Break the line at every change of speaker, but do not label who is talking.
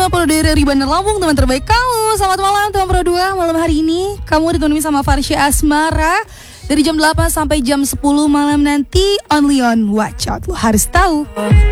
Pro 2 dari Bandar Lampung, teman terbaik kamu. Selamat malam teman Pro 2. Malam hari ini kamu ditemani sama Farsya Asmara dari jam 8 sampai jam 10 malam nanti. Only on Watch Out, lo harus tahu.